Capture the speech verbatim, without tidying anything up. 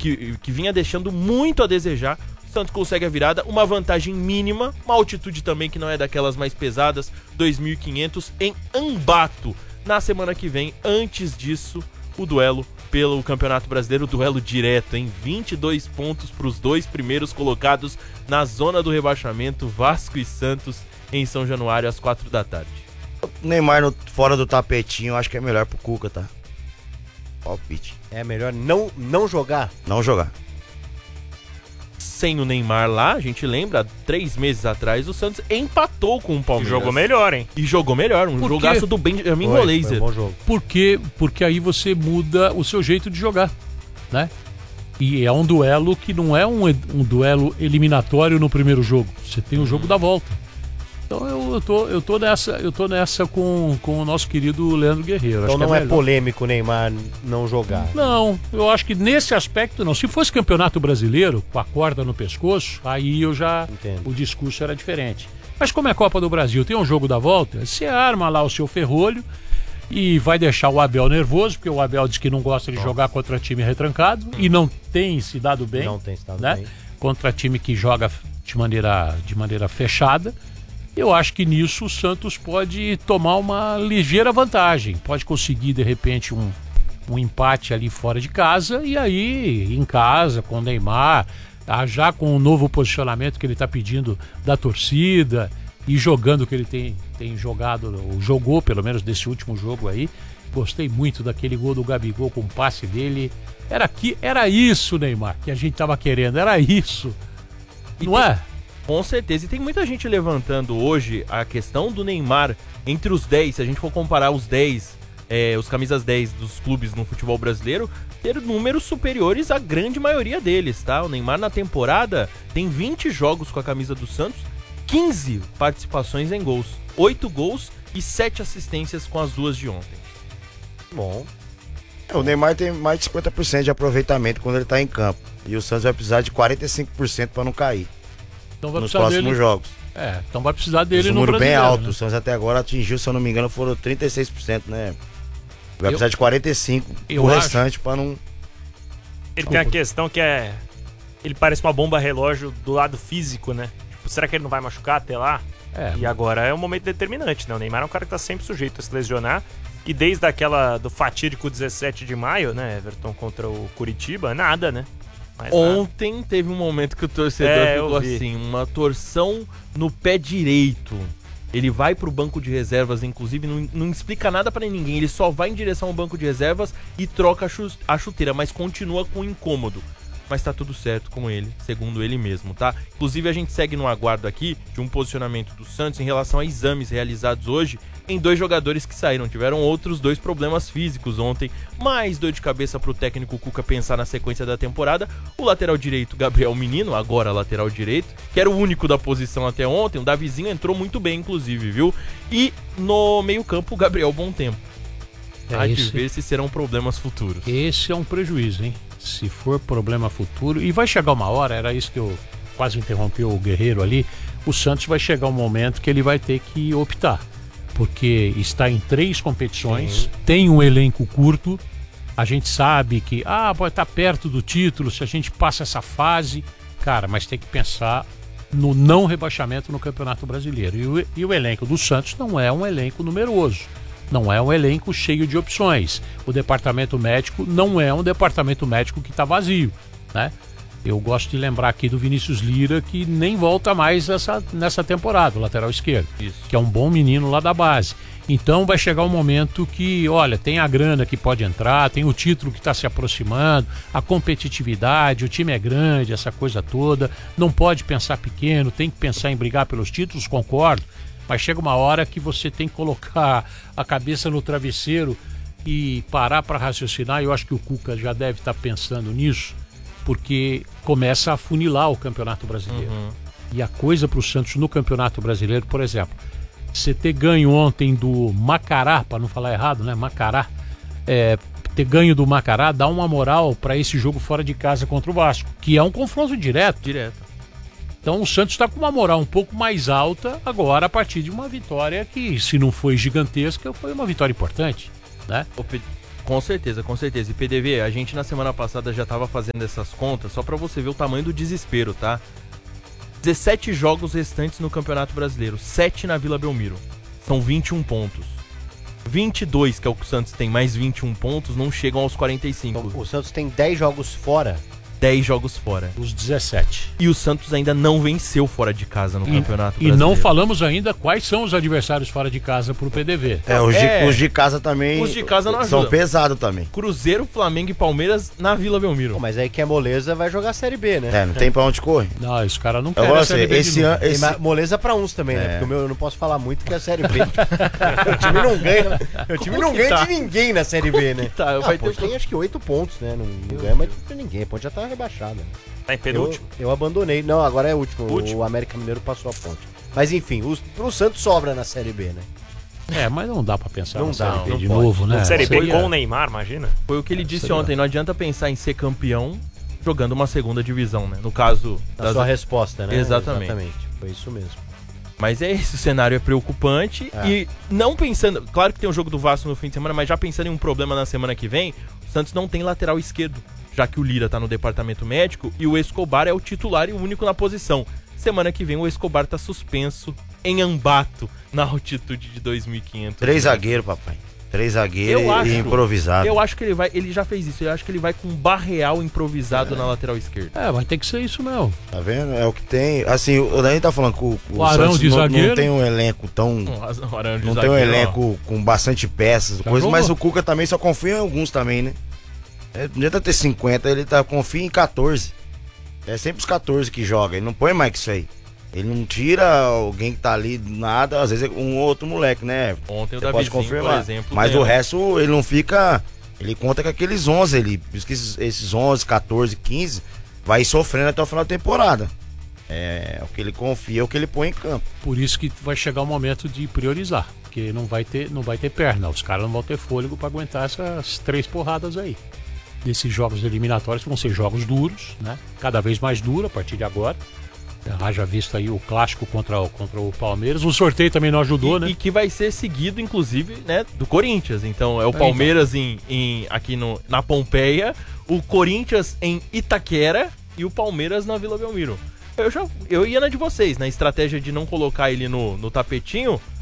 que, que vinha deixando muito a desejar. O Santos consegue a virada, uma vantagem mínima, uma altitude também que não é daquelas mais pesadas, dois mil e quinhentos em Ambato. Na semana que vem, antes disso, o duelo pelo Campeonato Brasileiro, duelo direto, em vinte e dois pontos para os dois primeiros colocados na zona do rebaixamento, Vasco e Santos, em São Januário, às quatro da tarde. Neymar no, fora do tapetinho, acho que é melhor pro Cuca, tá? Palpite. É melhor não, não jogar? Não jogar. Sem o Neymar lá, a gente lembra, três meses atrás, o Santos empatou com o Palmeiras. E jogou melhor, hein? E jogou melhor, um Por jogaço quê? do Benjamin Foi, Golazer. foi um bom jogo. Porque, porque aí você muda o seu jeito de jogar, né? E é um duelo que não é um, um duelo eliminatório no primeiro jogo. Você tem o jogo da volta. Então eu, eu, tô, eu tô nessa, eu tô nessa com, com o nosso querido Leandro Guerreiro. Então Acho que não é, melhor. polêmico o Neymar não jogar. Não, eu acho que nesse aspecto não. Se fosse Campeonato Brasileiro, com a corda no pescoço, aí eu já... Entendo. O discurso era diferente. Mas como é Copa do Brasil, tem um jogo da volta, você arma lá o seu ferrolho e vai deixar o Abel nervoso, porque o Abel diz que não gosta de jogar contra time retrancado e não tem se dado bem. Não tem se dado né? bem. Contra time que joga de maneira, de maneira fechada. Eu acho que nisso o Santos pode tomar uma ligeira vantagem. Pode conseguir, de repente, um, um empate ali fora de casa e aí, em casa, com o Neymar, tá? Já com o novo posicionamento que ele está pedindo da torcida e jogando o que ele tem, tem jogado, ou jogou pelo menos desse último jogo aí. Gostei muito daquele gol do Gabigol com o passe dele. Era, aqui, era isso, Neymar, que a gente estava querendo, era isso. E Não tem- é? Com certeza, e tem muita gente levantando hoje a questão do Neymar entre os dez, se a gente for comparar os dez, é, os camisas dez dos clubes no futebol brasileiro, ter números superiores à grande maioria deles, tá? O Neymar na temporada tem vinte jogos com a camisa do Santos, quinze participações em gols, oito gols e sete assistências com as duas de ontem. Bom, É, o Neymar tem mais de cinquenta por cento de aproveitamento quando ele tá em campo. E o Santos vai precisar de quarenta e cinco por cento para não cair Então vai nos precisar próximos dele. jogos. É, então vai precisar dele Um no número bem Brasileiro, alto. né? O Santos até agora atingiu, se eu não me engano, foram trinta e seis por cento, né? Vai Eu- precisar de quarenta e cinco por cento eu o acho- restante para não... Ele tem a questão que é... Ele parece uma bomba relógio do lado físico, né? Tipo, será que ele não vai machucar até lá? É, E agora é um momento determinante, né? O Neymar é um cara que tá sempre sujeito a se lesionar. E desde aquela do fatídico dezessete de maio, né, Everton, contra o Curitiba, nada, né? Mais nada. Ontem teve um momento que o torcedor É, eu ficou vi. assim, uma torção no pé direito. Ele vai pro banco de reservas, inclusive, não, não explica nada pra ninguém. Ele só vai em direção ao banco de reservas e troca a, chu- a chuteira, mas continua com incômodo. Mas tá tudo certo com ele, segundo ele mesmo, tá? Inclusive, a gente segue no aguardo aqui de um posicionamento do Santos em relação a exames realizados hoje em dois jogadores que saíram. Tiveram outros dois problemas físicos ontem, mais dor de cabeça pro técnico Cuca pensar na sequência da temporada. O lateral direito, Gabriel Menino, agora lateral direito, que era o único da posição até ontem. O Davizinho entrou muito bem, inclusive, viu? E no meio-campo, o Gabriel Bom Tempo. É Há de esse. ver se serão problemas futuros. Esse é um prejuízo, hein? Se for problema futuro. E vai chegar uma hora, era isso que eu quase interrompi o Guerreiro ali. O Santos vai chegar um momento que ele vai ter que optar. Porque está em três competições, tem um elenco curto. A gente sabe que, ah, pode estar perto do título se a gente passa essa fase. Cara, mas tem que pensar no não rebaixamento no Campeonato Brasileiro. E o, e o elenco do Santos não é um elenco numeroso. Não é um elenco cheio de opções. O departamento médico não é um departamento médico que está vazio, né? Eu gosto de lembrar aqui do Vinícius Lira, que nem volta mais essa, nessa temporada, o lateral esquerdo. Isso. Que é um bom menino lá da base. Então vai chegar um momento que, olha, tem a grana que pode entrar, tem o título que está se aproximando, a competitividade, o time é grande, essa coisa toda. Não pode pensar pequeno, tem que pensar em brigar pelos títulos, concordo. Mas chega uma hora que você tem que colocar a cabeça no travesseiro e parar para raciocinar. Eu acho que o Cuca já deve estar pensando nisso, porque começa a funilar o Campeonato Brasileiro. Uhum. E a coisa para o Santos no Campeonato Brasileiro, por exemplo, você ter ganho ontem do Macará, para não falar errado, né? Macará, é, ter ganho do Macará dá uma moral para esse jogo fora de casa contra o Vasco, que é um confronto direto. Direto. Então o Santos está com uma moral um pouco mais alta agora a partir de uma vitória que, se não foi gigantesca, foi uma vitória importante, né? Ô, Pe- Com certeza, com certeza. E P D V, a gente na semana passada já tava fazendo essas contas, só pra você ver o tamanho do desespero, tá? dezessete jogos restantes no Campeonato Brasileiro, sete na Vila Belmiro. São vinte e um pontos. vinte e dois, que é o que o Santos tem, mais vinte e um pontos, não chegam aos quarenta e cinco. Então, o Santos tem dez jogos fora. dez jogos fora. Os dezessete. E o Santos ainda não venceu fora de casa no E, Campeonato e Brasileiro. não falamos ainda quais são os adversários fora de casa pro P D V. É, os, De, É. os de casa também. Os de casa não são ajudam. pesados também. Cruzeiro, Flamengo e Palmeiras na Vila Belmiro. Pô, mas aí que é moleza vai jogar a Série B, né? É, não tem pra onde correr. Não, esse cara não Eu quer vou a assim, Série B de esse novo. ano. Tem Esse... ma- moleza pra uns também, né? É. Porque o meu eu não posso falar muito que é a Série B. O time não ganha. O time Como não que ganha tá? de ninguém na Série B, né? Tá, Ah, vai a Ponte ter... tem acho que oito pontos, né? Não, não ganha mais de ninguém. A Ponte já tá rebaixada. Né? Tá em Eu, penúltimo. eu abandonei. Não, agora é o último. Último. O América Mineiro passou a Ponte. Mas enfim, os, pro Santos sobra na Série B, né? É, mas não dá pra pensar Não na dá, Série B não de pode. novo, né? Série B Seria- com o Neymar, imagina. Foi o que ele disse Seria- ontem, não adianta pensar em ser campeão jogando uma segunda divisão, né? No caso... A das- sua resposta, né? Exatamente. Foi isso mesmo. Mas é esse, o cenário é preocupante É. e não pensando... Claro que tem o jogo do Vasco no fim de semana, mas já pensando em um problema na semana que vem, o Santos não tem lateral esquerdo, já que o Lira tá no departamento médico e o Escobar é o titular e o único na posição. Semana que vem o Escobar tá suspenso em Ambato, na altitude de dois mil e quinhentos. Três zagueiros, papai. Três zagueiros Eu e acho. improvisado. Eu acho que ele vai... Ele já fez isso, eu acho que ele vai com um Barreal improvisado na lateral esquerda. É, vai ter que ser isso mesmo. Tá vendo? É o que tem. Assim, o Dani tá falando que o, O Arão Santos de não, zagueiro. não tem um elenco tão. Um Arão de Não tem um zagueiro, ó. elenco com bastante peças, Já coisa, jogou. mas o Cuca também só confia em alguns também, né? É, não adianta ter cinquenta, ele tá, confia em catorze. É sempre os catorze que joga, ele não põe mais que isso aí. Ele não tira alguém que tá ali do nada, às vezes é um outro moleque, né? Ontem o Você pode Davizinho, por confirmar. exemplo. Mas ganhou. o resto, ele não fica. Ele conta com aqueles onze ali. Por isso que esses, esses onze, catorze, quinze vai sofrendo até o final da temporada. É o que ele confia, é o que ele põe em campo. Por isso que vai chegar o momento de priorizar. Porque não vai ter, não vai ter perna. Os caras não vão ter fôlego pra aguentar essas três porradas aí. Desses jogos eliminatórios vão ser jogos duros, né? Cada vez mais duro a partir de agora. Haja visto aí o clássico contra o, contra o Palmeiras. O sorteio também não ajudou, e, né? e que vai ser seguido, inclusive, né, do Corinthians. Então é o então. Palmeiras em, em- aqui no, na Pompeia, o Corinthians em Itaquera e o Palmeiras na Vila Belmiro. Eu, já, eu ia na de vocês, na estratégia de não colocar ele no, no tapetinho,